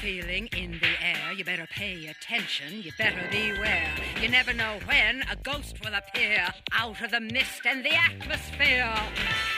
feeling in the air. You better pay attention, you better beware. You never know when a ghost will appear out of the mist and the atmosphere.